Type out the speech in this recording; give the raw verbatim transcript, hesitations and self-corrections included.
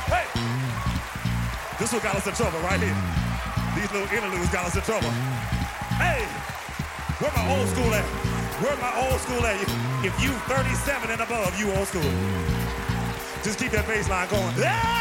Hey, this one got us in trouble right here. These little interludes got us in trouble. Hey, where my old school at? Where my old school at? If you thirty-seven and above, you old school. Just keep that bass line going. Yeah!